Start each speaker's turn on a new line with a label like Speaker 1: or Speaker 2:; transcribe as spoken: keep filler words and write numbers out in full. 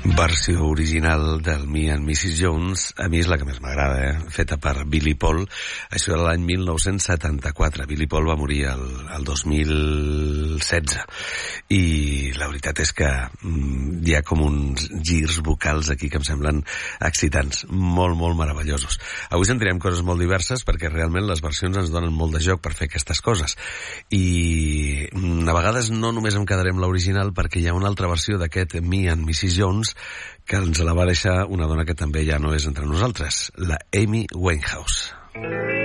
Speaker 1: Versió original del Me and missus Jones, a mi és la que més m'agrada, eh? Feta per Billy Paul. Això era l'any mil nou-cents setanta-quatre. Billy Paul va morir el, el dos mil setze. I la veritat és que mm, hi ha com uns girs vocals aquí que em semblen excitants, molt, molt meravellosos. Avui sentirem coses molt diverses perquè realment les versions ens donen molt de joc per fer aquestes coses. I mm, a vegades no només em quedaré amb l'original perquè hi ha una altra versió d'aquest Me and missus Jones que ens la va deixar una dona que també ja no és entre nosaltres, la Amy Winehouse.